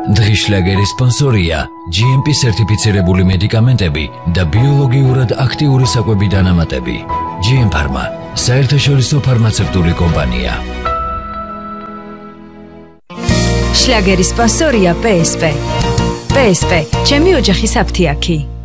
დღის შლაგერის სპონსორია GMP სერტიფიცირებული მედიკამენტები და ბიოლოგიურად აქტიური საკვები დანამატები. GM Pharma, საერთაშორისო ფარმაცევტული კომპანია. შლაგერის სპონსორია PSP. PSP, ჩემი ოჯახის აფთიაქი.